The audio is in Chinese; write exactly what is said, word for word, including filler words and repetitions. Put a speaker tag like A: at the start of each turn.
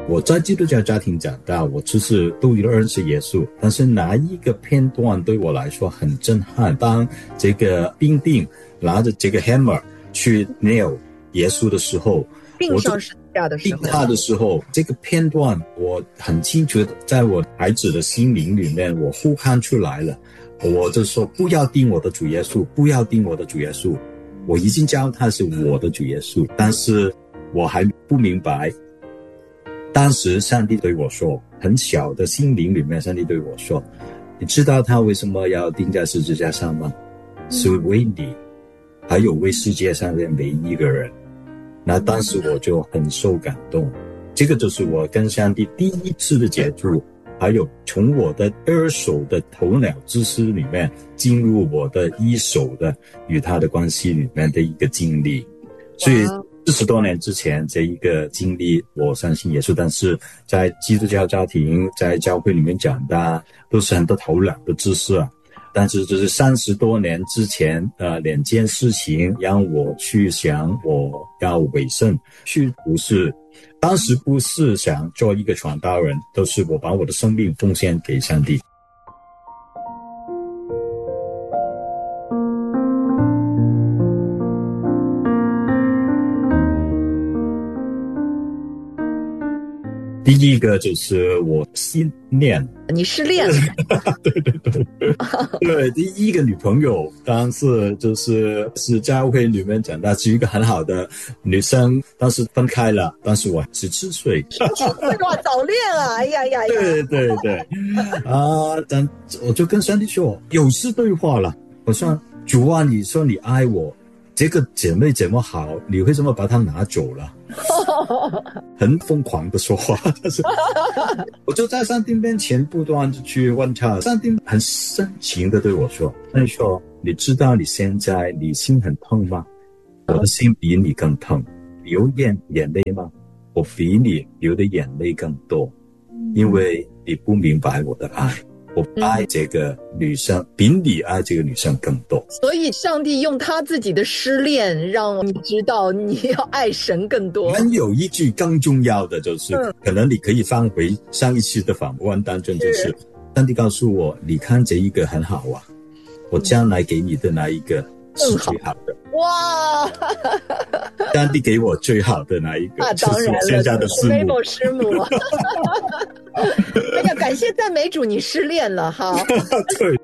A: 我在基督教家庭长大，我就是都认识耶稣，但是哪一个片段对我来说很震撼？当这个兵丁拿着这个 hammer 去 nail 耶稣的时候，
B: 钉上十字架的时候，
A: 钉他的时候，这个片段我很清楚的在我孩子的心灵里面，我呼喊出来了。我就说不要钉我的主耶稣，不要钉我的主耶稣。我已经教他是我的主耶稣，但是我还不明白。当时上帝对我说，很小的心灵里面，上帝对我说，你知道他为什么要钉在十字架上吗？是为你，还有为世界上的每一个人。那当时我就很受感动，这个就是我跟上帝第一次的接触，还有从我的二手的头脑知识里面进入我的一手的与他的关系里面的一个经历。所以四十多年之前这一个经历，我相信耶稣，但是在基督教家庭，在教会里面长大，都是很多头脑的知识啊。但是这是三十多年之前，呃，两件事情让我去想我要委身，去不是，当时不是想做一个传道人，都是我把我的生命奉献给上帝。第一个就是我信念，
B: 你失恋了？
A: 对对对，对，第一个女朋友当时就是是教会里面长大，是一个很好的女生，当时分开了，当时我十七岁，
B: 十七岁哇，早恋啊！哎呀呀呀！
A: 对对对，啊，但我就跟上帝说，有事对话了，我说主啊，你说你爱我，这个姐妹这么好，你为什么把她拿走了？很疯狂的说话，但是我就在上帝面前不断的去问他，上帝很深情的对我说，他说你知道你现在你心很痛吗？我的心比你更痛。流眼眼泪吗？我比你流的眼泪更多，因为你不明白我的爱，我爱这个女生比你爱这个女生更多。
B: 所以上帝用他自己的失恋让你知道你要爱神更多。
A: 还有一句更重要的就是、嗯、可能你可以翻回上一期的访问当中，就是上帝告诉我，你看这一个很好啊，我将来给你的那一个是最好的。
B: 哇！
A: 上帝给我最好的那一个，
B: 那当然了，
A: 现在的师母，
B: 师母。哎呀，感谢赞美主，你失恋了哈。
A: 对